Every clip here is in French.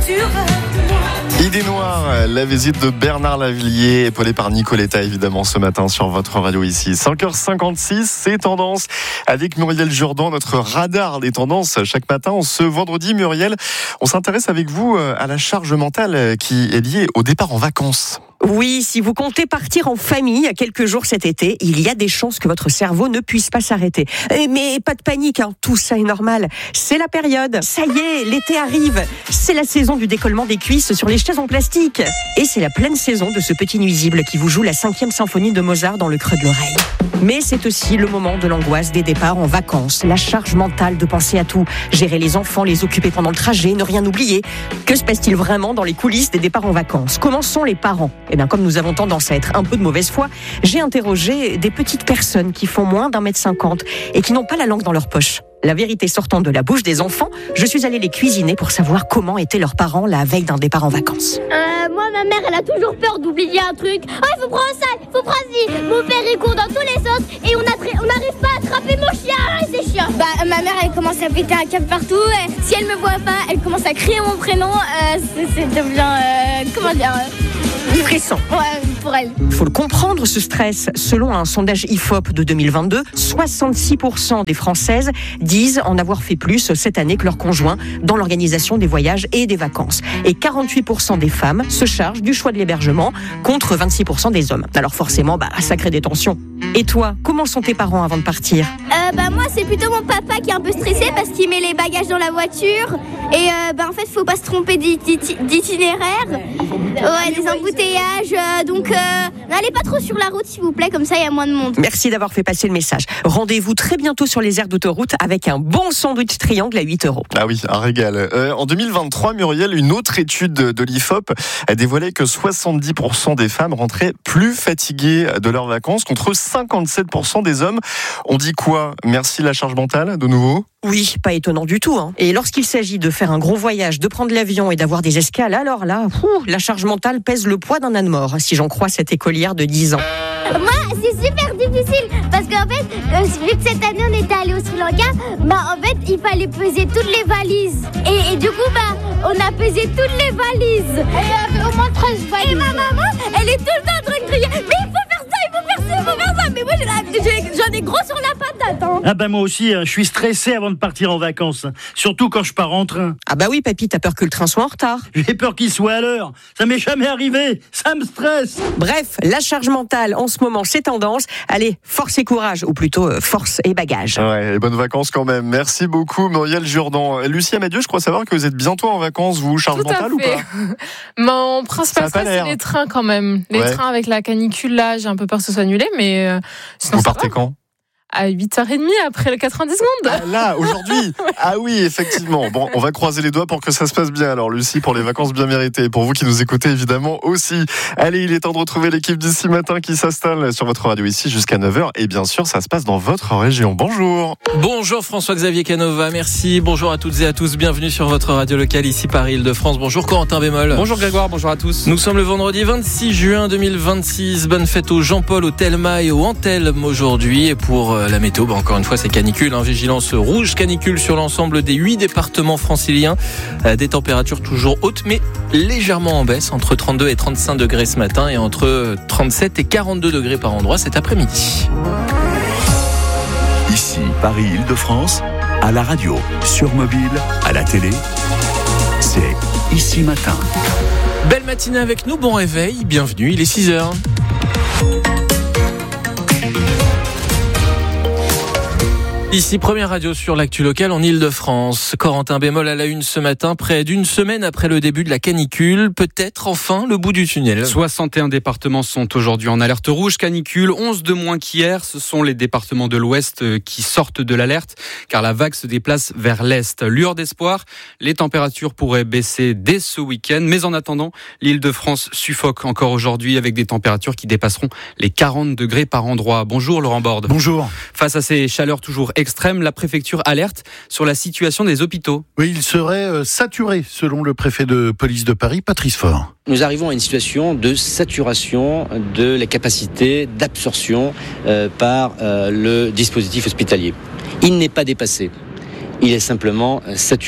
Idée noire, la visite de Bernard Lavilliers, épaulé par Nicoletta évidemment ce matin sur votre radio ici. 5h56, c'est Tendance avec Muriel Jourdan, notre radar des tendances chaque matin. Ce vendredi, Muriel, on s'intéresse avec vous à la charge mentale qui est liée au départ en vacances. Oui, si vous comptez partir en famille à quelques jours cet été, il y a des chances que votre cerveau ne puisse pas s'arrêter. Mais pas de panique, tout ça est normal. C'est la période. Ça y est, l'été arrive. C'est la saison du décollement des cuisses sur les chaises en plastique. Et c'est la pleine saison de ce petit nuisible qui vous joue la 5e symphonie de Mozart dans le creux de l'oreille. Mais c'est aussi le moment de l'angoisse des départs en vacances, la charge mentale de penser à tout, gérer les enfants, les occuper pendant le trajet, ne rien oublier. Que se passe-t-il vraiment dans les coulisses des départs en vacances ? Comment sont les parents ? Eh bien, comme nous avons tendance à être un peu de mauvaise foi, j'ai interrogé des petites personnes qui font moins d'1m50 et qui n'ont pas la langue dans leur poche. La vérité sortant de la bouche des enfants, je suis allée les cuisiner pour savoir comment étaient leurs parents la veille d'un départ en vacances. Moi, ma mère, elle a toujours peur d'oublier un truc. Oh, il faut prendre ça, il faut prendre ci. Mon père, il court dans tous les sens et on n'arrive pas à attraper mon chien. C'est chiant. Ma mère, elle commence à péter un câble partout. Et si elle me voit pas, elle commence à crier mon prénom. C'est devient, comment dire Stressant. Ouais, pour elle. Il faut le comprendre, ce stress. Selon un sondage IFOP de 2022, 66% des Françaises disent en avoir fait plus cette année que leurs conjoints dans l'organisation des voyages et des vacances. Et 48% des femmes se chargent du choix de l'hébergement contre 26% des hommes. Alors forcément, ça crée des tensions. Et toi, comment sont tes parents avant de partir ? Moi, c'est plutôt mon papa qui est un peu stressé parce qu'il met les bagages dans la voiture. Et en fait, faut pas se tromper d'itinéraire. Ouais, des embouteillages. Donc, n'allez pas trop sur la route, s'il vous plaît, comme ça, il y a moins de monde. Merci d'avoir fait passer le message. Rendez-vous très bientôt sur les aires d'autoroute avec un bon sandwich triangle à 8€. Ah oui, un régal. En 2023, Muriel, une autre étude de l'IFOP a dévoilé que 70% des femmes rentraient plus fatiguées de leurs vacances contre 57% des hommes. On dit quoi ? Merci la charge mentale, de nouveau ? Oui, pas étonnant du tout. Et lorsqu'il s'agit de faire un gros voyage, de prendre l'avion et d'avoir des escales, alors là, la charge mentale pèse le poids d'un âne mort, si j'en crois cette écolière de 10 ans. Moi, c'est super difficile parce qu'en fait, vu que cette année on était allé au Sri Lanka, en fait, il fallait peser toutes les valises. Et du coup, on a pesé toutes les valises. Et il y avait au moins 13 valises. Et ma maman, elle est tout le temps en train de crier, mais il faut faire ça, il faut faire ça, il faut faire ça. Mais moi, j'en ai gros sur la patate. Moi aussi, je suis stressé avant de partir en vacances. Surtout quand je pars en train. Oui, papy, t'as peur que le train soit en retard. J'ai peur qu'il soit à l'heure. Ça m'est jamais arrivé. Ça me stresse. Bref, la charge mentale, en ce moment, c'est tendance. Allez, force et courage, ou plutôt force et bagage. Ouais, et bonnes vacances quand même. Merci beaucoup, Muriel Jourdan. Lucie Amadieu, je crois savoir que vous êtes bientôt en vacances, vous, charge mentale ou pas ? Mon principal stress, c'est les trains quand même. Les trains avec la canicule, là, j'ai un peu peur que ce soit annulé, mais sinon, vous partez quand ? À 8h30 après le 90 secondes. Là, aujourd'hui. Ah oui, effectivement. Bon, on va croiser les doigts pour que ça se passe bien. Alors, Lucie, pour les vacances bien méritées. Pour vous qui nous écoutez, évidemment, aussi. Allez, il est temps de retrouver l'équipe d'ici matin qui s'installe sur votre radio ici jusqu'à 9h. Et bien sûr, ça se passe dans votre région. Bonjour. Bonjour François-Xavier Canova, merci. Bonjour à toutes et à tous. Bienvenue sur votre radio locale ici Paris-Île-de-France. Bonjour Corentin Bémol. Bonjour Grégoire, bonjour à tous. Nous sommes le vendredi 26 juin 2026. Bonne fête au Jean-Paul, au Thelma et au Antelme aujourd'hui. Et pour la météo, encore une fois, c'est canicule. Vigilance rouge canicule sur l'ensemble des 8 départements franciliens. Des températures toujours hautes, mais légèrement en baisse, entre 32 et 35 degrés ce matin et entre 37 et 42 degrés par endroit cet après-midi. Ici, Paris-Île-de-France, à la radio, sur mobile, à la télé, c'est Ici Matin. Belle matinée avec nous, bon réveil, bienvenue, il est 6h. Ici, première radio sur l'actu locale en Île-de-France. Corentin Bémol à la une ce matin, près d'une semaine après le début de la canicule. Peut-être enfin le bout du tunnel. 61 départements sont aujourd'hui en alerte rouge canicule, 11 de moins qu'hier. Ce sont les départements de l'Ouest qui sortent de l'alerte, car la vague se déplace vers l'Est. Lueur d'espoir, les températures pourraient baisser dès ce week-end. Mais en attendant, l'Île-de-France suffoque encore aujourd'hui avec des températures qui dépasseront les 40 degrés par endroit. Bonjour Laurent Borde. Bonjour. Face à ces chaleurs toujours extrême, la préfecture alerte sur la situation des hôpitaux. Oui, il serait saturé, selon le préfet de police de Paris, Patrice Faure. Nous arrivons à une situation de saturation de la capacité d'absorption par le dispositif hospitalier. Il n'est pas dépassé, il est simplement saturé.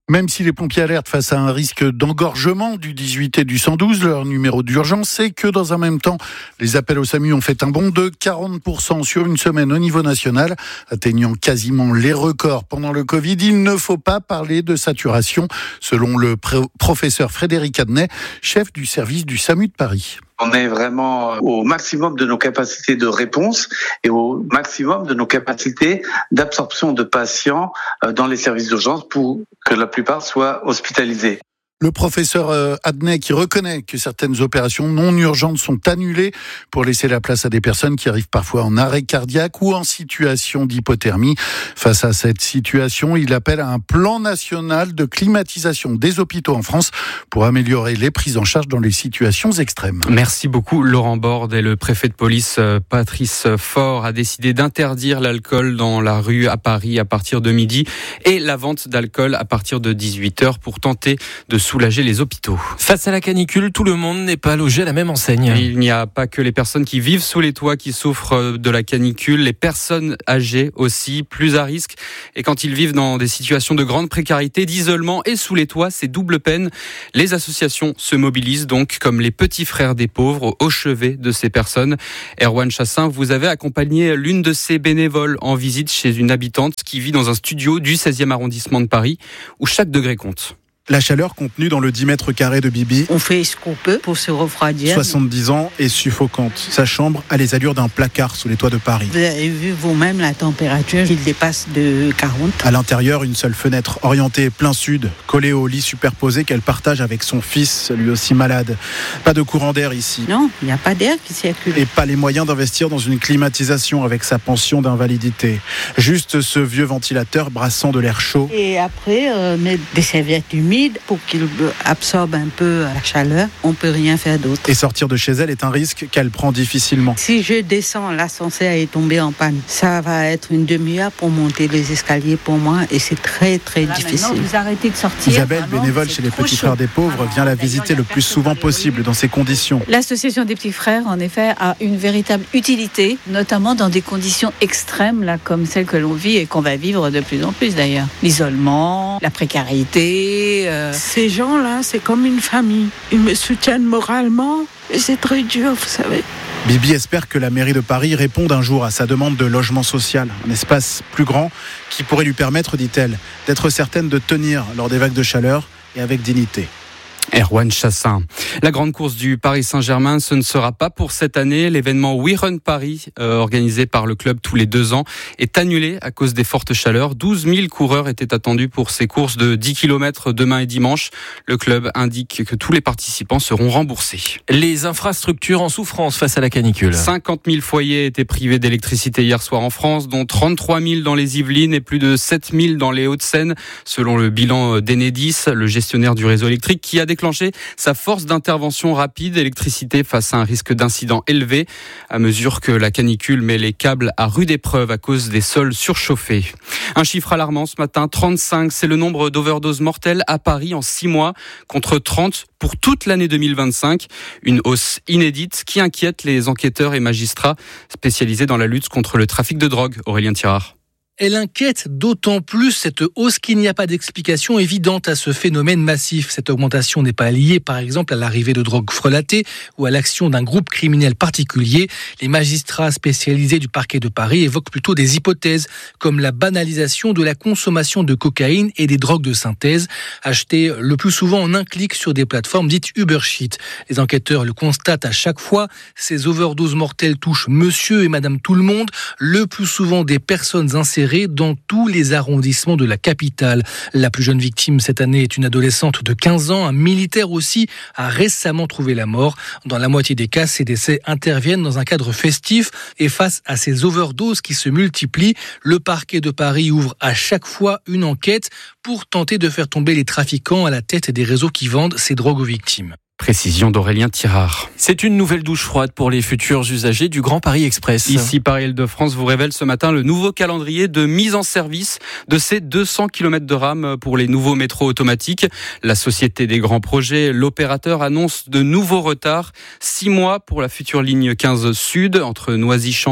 Même si les pompiers alertent face à un risque d'engorgement du 18 et du 112, leur numéro d'urgence, c'est que dans un même temps, les appels au SAMU ont fait un bond de 40% sur une semaine au niveau national, atteignant quasiment les records pendant le Covid. Il ne faut pas parler de saturation, selon le professeur Frédéric Adnet, chef du service du SAMU de Paris. On est vraiment au maximum de nos capacités de réponse et au maximum de nos capacités d'absorption de patients dans les services d'urgence pour que la plupart soient hospitalisés. Le professeur Adnet qui reconnaît que certaines opérations non urgentes sont annulées pour laisser la place à des personnes qui arrivent parfois en arrêt cardiaque ou en situation d'hypothermie. Face à cette situation, il appelle à un plan national de climatisation des hôpitaux en France pour améliorer les prises en charge dans les situations extrêmes. Merci beaucoup Laurent Borde. Et le préfet de police Patrice Faure a décidé d'interdire l'alcool dans la rue à Paris à partir de midi et la vente d'alcool à partir de 18h pour tenter de soulager les hôpitaux. Face à la canicule, tout le monde n'est pas logé à la même enseigne. Il n'y a pas que les personnes qui vivent sous les toits qui souffrent de la canicule, les personnes âgées aussi, plus à risque. Et quand ils vivent dans des situations de grande précarité, d'isolement et sous les toits, c'est double peine. Les associations se mobilisent donc comme les petits frères des pauvres au chevet de ces personnes. Erwan Chassin, vous avez accompagné l'une de ces bénévoles en visite chez une habitante qui vit dans un studio du 16e arrondissement de Paris où chaque degré compte. La chaleur contenue dans le 10 mètres carrés de Bibi. On fait ce qu'on peut pour se refroidir. 70 ans et suffocante. Sa chambre a les allures d'un placard sous les toits de Paris. Vous avez vu vous-même la température, il dépasse de 40. À l'intérieur, une seule fenêtre orientée plein sud, collée au lit superposé qu'elle partage avec son fils, lui aussi malade. Pas de courant d'air ici. Non, il n'y a pas d'air qui circule. Et pas les moyens d'investir dans une climatisation avec sa pension d'invalidité. Juste ce vieux ventilateur brassant de l'air chaud. Et après, mettre des serviettes humides pour qu'il absorbe un peu la chaleur. On ne peut rien faire d'autre. Et sortir de chez elle est un risque qu'elle prend difficilement. Si je descends, l'ascenseur est tombé en panne. Ça va être une demi-heure pour monter les escaliers pour moi et c'est très très difficile. Maintenant, vous arrêtez de sortir. Isabelle, bénévole chez les Petits Frères des Pauvres, vient la visiter le plus souvent possible dans ces conditions. L'association des Petits Frères, en effet, a une véritable utilité, notamment dans des conditions extrêmes là, comme celles que l'on vit et qu'on va vivre de plus en plus d'ailleurs. L'isolement, la précarité. Ces gens-là, c'est comme une famille. Ils me soutiennent moralement et c'est très dur, vous savez. Bibi espère que la mairie de Paris réponde un jour à sa demande de logement social, un espace plus grand qui pourrait lui permettre, dit-elle, d'être certaine de tenir lors des vagues de chaleur et avec dignité. Erwan Chassin. La grande course du Paris Saint-Germain, ce ne sera pas pour cette année. L'événement We Run Paris, organisé par le club tous les 2 ans, est annulé à cause des fortes chaleurs. 12 000 coureurs étaient attendus pour ces courses de 10 km demain et dimanche. Le club indique que tous les participants seront remboursés. Les infrastructures en souffrance face à la canicule. 50 000 foyers étaient privés d'électricité hier soir en France, dont 33 000 dans les Yvelines et plus de 7 000 dans les Hauts-de-Seine, selon le bilan d'Enedis, le gestionnaire du réseau électrique, qui a déclenché sa force d'intervention rapide électricité face à un risque d'incident élevé à mesure que la canicule met les câbles à rude épreuve à cause des sols surchauffés. Un chiffre alarmant ce matin, 35, c'est le nombre d'overdoses mortelles à Paris en 6 mois contre 30 pour toute l'année 2025. Une hausse inédite qui inquiète les enquêteurs et magistrats spécialisés dans la lutte contre le trafic de drogue. Aurélien Tirard. Elle inquiète d'autant plus cette hausse qu'il n'y a pas d'explication évidente à ce phénomène massif. Cette augmentation n'est pas liée, par exemple, à l'arrivée de drogues frelatées ou à l'action d'un groupe criminel particulier. Les magistrats spécialisés du parquet de Paris évoquent plutôt des hypothèses, comme la banalisation de la consommation de cocaïne et des drogues de synthèse, achetées le plus souvent en un clic sur des plateformes dites Uber-Shit. Les enquêteurs le constatent à chaque fois, ces overdoses mortelles touchent monsieur et madame tout le monde, le plus souvent des personnes insérées dans tous les arrondissements de la capitale. La plus jeune victime cette année est une adolescente de 15 ans. Un militaire aussi a récemment trouvé la mort. Dans la moitié des cas, ces décès interviennent dans un cadre festif. Et face à ces overdoses qui se multiplient, le parquet de Paris ouvre à chaque fois une enquête pour tenter de faire tomber les trafiquants à la tête des réseaux qui vendent ces drogues aux victimes. Précision d'Aurélien Tirard. C'est une nouvelle douche froide pour les futurs usagers du Grand Paris Express. Ici, Paris-Île-de-France vous révèle ce matin le nouveau calendrier de mise en service de ces 200 km de rame pour les nouveaux métros automatiques. La Société des Grands Projets, l'opérateur, annonce de nouveaux retards. 6 mois pour la future ligne 15 Sud entre Noisy-Champs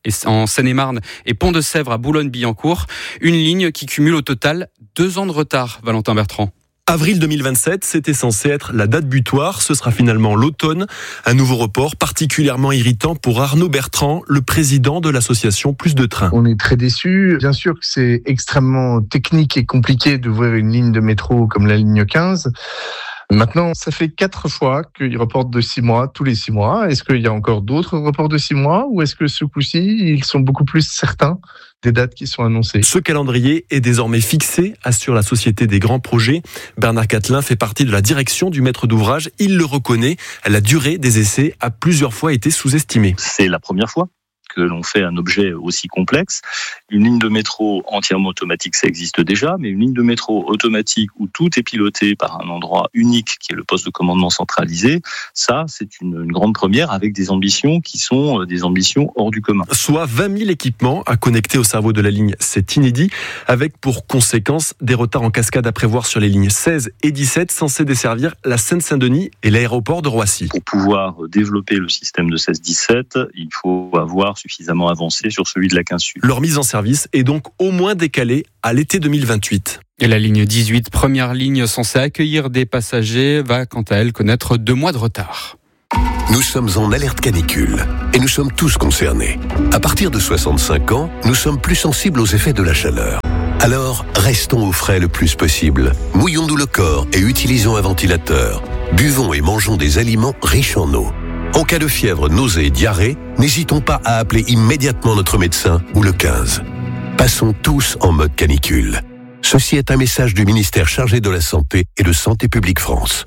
en Seine-et-Marne et Pont-de-Sèvres à Boulogne-Billancourt. Une ligne qui cumule au total 2 ans de retard, Valentin Bertrand. Avril 2027, c'était censé être la date butoir. Ce sera finalement l'automne. Un nouveau report particulièrement irritant pour Arnaud Bertrand, le président de l'association Plus de Trains. On est très déçus. Bien sûr que c'est extrêmement technique et compliqué d'ouvrir une ligne de métro comme la ligne 15. Maintenant, ça fait 4 fois qu'ils reportent de 6 mois, tous les 6 mois. Est-ce qu'il y a encore d'autres reports de 6 mois ou est-ce que ce coup-ci, ils sont beaucoup plus certains des dates qui sont annoncées? Ce calendrier est désormais fixé, assure la Société des Grands Projets. Bernard Catelin fait partie de la direction du maître d'ouvrage. Il le reconnaît, la durée des essais a plusieurs fois été sous-estimée. C'est la première fois que l'on fait un objet aussi complexe. Une ligne de métro entièrement automatique, ça existe déjà, mais une ligne de métro automatique où tout est piloté par un endroit unique qui est le poste de commandement centralisé, ça, c'est une grande première avec des ambitions qui sont des ambitions hors du commun. Soit 20 000 équipements à connecter au cerveau de la ligne, c'est inédit, avec pour conséquence des retards en cascade à prévoir sur les lignes 16 et 17 censées desservir la Seine-Saint-Denis et l'aéroport de Roissy. Pour pouvoir développer le système de 16-17, il faut avoir suffisamment avancé sur celui de la 15 Sud. Leur mise en service est donc au moins décalée à l'été 2028. Et la ligne 18, première ligne censée accueillir des passagers, va quant à elle connaître 2 mois de retard. Nous sommes en alerte canicule et nous sommes tous concernés. À partir de 65 ans, nous sommes plus sensibles aux effets de la chaleur. Alors, restons au frais le plus possible. Mouillons-nous le corps et utilisons un ventilateur. Buvons et mangeons des aliments riches en eau. En cas de fièvre, nausées et diarrhée, n'hésitons pas à appeler immédiatement notre médecin ou le 15. Passons tous en mode canicule. Ceci est un message du ministère chargé de la Santé et de Santé publique France.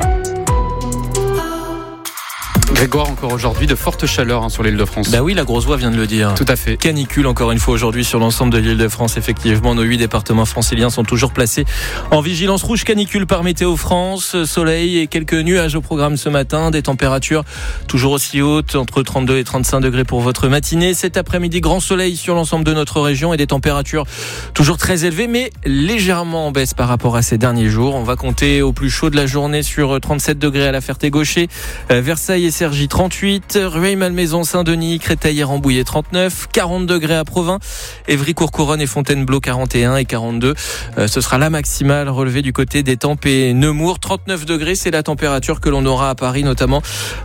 Grégoire, encore aujourd'hui, de fortes chaleurs sur l'Île-de-France. Bah oui, la grosse voix vient de le dire. Tout à fait. Canicule encore une fois aujourd'hui sur l'ensemble de l'Île-de-France. Effectivement, nos 8 départements franciliens sont toujours placés en vigilance rouge canicule par Météo France. Soleil et quelques nuages au programme ce matin. Des températures toujours aussi hautes, entre 32 et 35 degrés pour votre matinée. Cet après-midi, grand soleil sur l'ensemble de notre région et des températures toujours très élevées, mais légèrement en baisse par rapport à ces derniers jours. On va compter au plus chaud de la journée sur 37 degrés à la Ferté-Gaucher, Versailles et Cergy 38, Rueil-Malmaison, Saint-Denis, Créteil et Rambouillet 39, 40 degrés à Provins, Évry-Courcouronne et Fontainebleau 41 et 42. Ce sera la maximale relevée du côté d'Étampes et Nemours. 39 degrés, c'est la température que l'on aura à Paris, notamment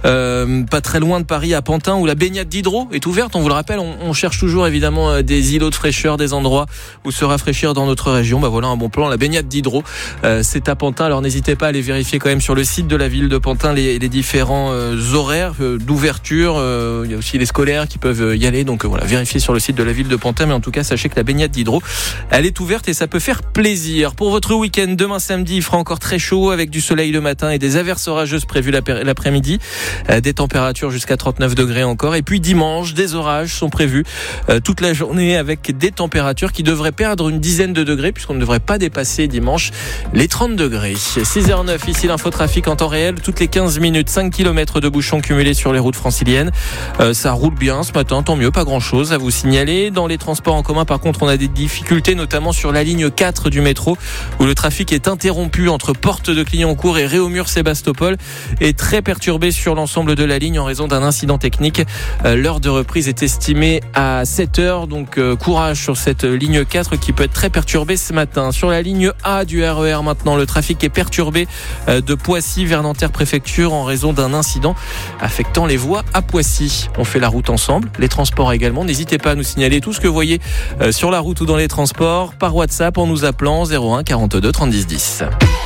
pas très loin de Paris, à Pantin, où la baignade d'hydro est ouverte. On vous le rappelle, on cherche toujours évidemment des îlots de fraîcheur, des endroits où se rafraîchir dans notre région. Bah voilà un bon plan, la baignade d'hydro, c'est à Pantin. Alors n'hésitez pas à aller vérifier quand même sur le site de la ville de Pantin les différents horaires d'ouverture. Il y a aussi les scolaires qui peuvent y aller, donc voilà, vérifiez sur le site de la ville de Pantin. Mais en tout cas, sachez que la baignade d'hydro, elle est ouverte et ça peut faire plaisir. Pour votre week-end, demain samedi, il fera encore très chaud avec du soleil le matin et des averses orageuses prévues l'après-midi, des températures jusqu'à 39 degrés encore. Et puis dimanche, des orages sont prévus toute la journée avec des températures qui devraient perdre une dizaine de degrés puisqu'on ne devrait pas dépasser dimanche les 30 degrés. 6h09, ici l'infotrafic en temps réel, toutes les 15 minutes, 5 km de bouchons cumulés sur les routes franciliennes. Ça roule bien ce matin, tant mieux, pas grand chose à vous signaler. Dans les transports en commun, par contre, on a des difficultés, notamment sur la ligne 4 du métro, où le trafic est interrompu entre Porte de Clignancourt et Réaumur-Sébastopol, et très perturbé sur l'ensemble de la ligne en raison d'un incident technique. L'heure de reprise est estimée à 7h, donc courage sur cette ligne 4 qui peut être très perturbée ce matin. Sur la ligne A du RER maintenant, le trafic est perturbé de Poissy vers Nanterre-Préfecture en raison d'un incident affectant les voies à Poissy. On fait la route ensemble, les transports également. N'hésitez pas à nous signaler tout ce que vous voyez sur la route ou dans les transports par WhatsApp en nous appelant 01 42 30 10 10.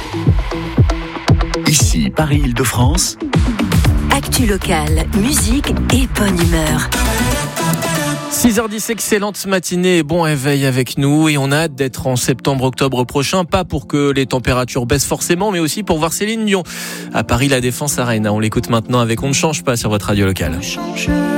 Ici, Paris-Île-de-France. Actu locale, musique et bonne humeur. 6h10, excellente matinée, bon réveil avec nous et on a hâte d'être en septembre-octobre prochain, pas pour que les températures baissent forcément, mais aussi pour voir Céline Dion à Paris La Défense Arena. On l'écoute maintenant avec On ne change pas sur votre radio locale.